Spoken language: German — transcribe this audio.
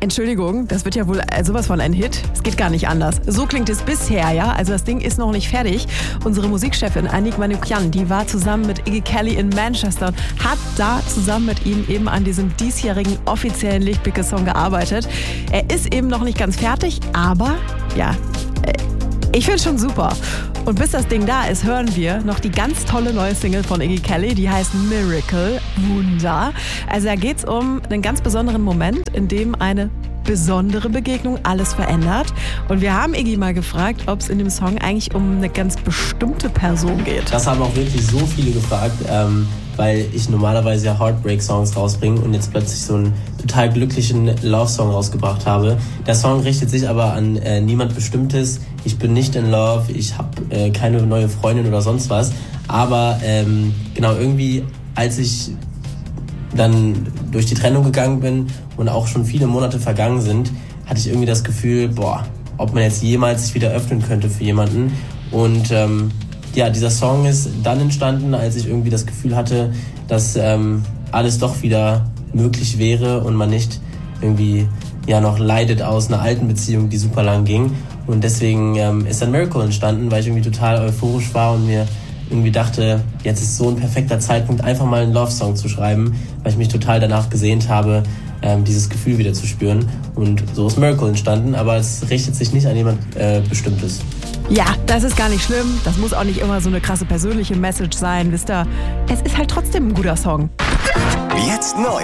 Entschuldigung, das wird ja wohl sowas von ein Hit. Es geht gar nicht anders. So klingt es bisher, ja. Also das Ding ist noch nicht fertig. Unsere Musikchefin Anik Manukyan, die war zusammen mit Iggy Kelly in Manchester und hat da zusammen mit ihm eben an diesem diesjährigen offiziellen Lichtblicke-Song gearbeitet. Er ist eben noch nicht ganz fertig, aber ja, ich finde es schon super. Und bis das Ding da ist, hören wir noch die ganz tolle neue Single von Iggy Kelly, die heißt Miracle, Wunder. Also da geht es um einen ganz besonderen Moment, in dem eine besondere Begegnung alles verändert. Und wir haben Iggy mal gefragt, ob es in dem Song eigentlich um eine ganz bestimmte Person geht. Das haben auch wirklich so viele gefragt, weil ich normalerweise ja Heartbreak-Songs rausbringe und jetzt plötzlich so einen total glücklichen Love-Song rausgebracht habe. Der Song richtet sich aber an niemand Bestimmtes. Ich bin nicht in Love, ich habe keine neue Freundin oder sonst was. Aber genau, irgendwie, als ich dann durch die Trennung gegangen bin und auch schon viele Monate vergangen sind, hatte ich irgendwie das Gefühl, ob man jetzt jemals sich wieder öffnen könnte für jemanden. Und ja, dieser Song ist dann entstanden, als ich irgendwie das Gefühl hatte, dass alles doch wieder möglich wäre und man nicht irgendwie ja noch leidet aus einer alten Beziehung, die super lang ging. Und deswegen ist dann Miracle entstanden, weil ich irgendwie total euphorisch war und mir irgendwie dachte, jetzt ist so ein perfekter Zeitpunkt, einfach mal einen Love-Song zu schreiben, weil ich mich total danach gesehnt habe, dieses Gefühl wieder zu spüren. Und so ist Miracle entstanden, aber es richtet sich nicht an jemand Bestimmtes. Ja, das ist gar nicht schlimm. Das muss auch nicht immer so eine krasse persönliche Message sein, wisst ihr. Es ist halt trotzdem ein guter Song. Jetzt neu.